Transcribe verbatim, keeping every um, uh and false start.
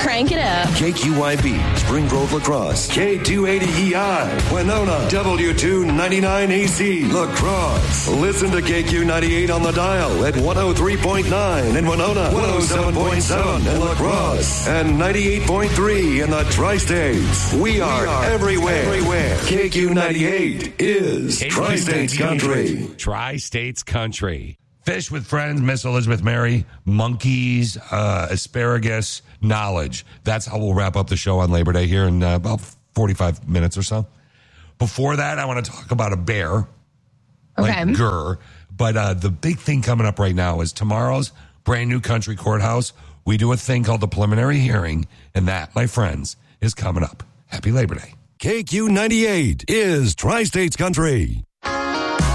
Crank it up. K Q I B, Spring Grove Lacrosse. K two eighty E I, Winona. W two ninety-nine A C, Lacrosse. Listen to K Q ninety-eight on the dial at one oh three point nine in Winona, one oh seven point seven in Lacrosse, and ninety-eight point three in the Tri-States. We are, we are everywhere. everywhere. K Q ninety-eight is Tri-States Country. Tri-States Country. Fish with Friends, Miss Elizabeth Mary, monkeys, uh, asparagus, knowledge. That's how we'll wrap up the show on Labor Day here in uh, about forty-five minutes or so. Before that, I want to talk about a bear, okay. like Gurr. But uh, the big thing coming up right now is tomorrow's brand new country courthouse. We do a thing called the preliminary hearing, and that, my friends, is coming up. Happy Labor Day. K Q ninety-eight is Tri-States Country.